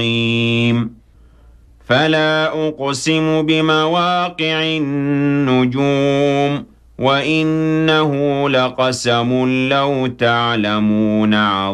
فلا أقسم بمواقع النجوم وإنه لقسم لو تعلمون عظيم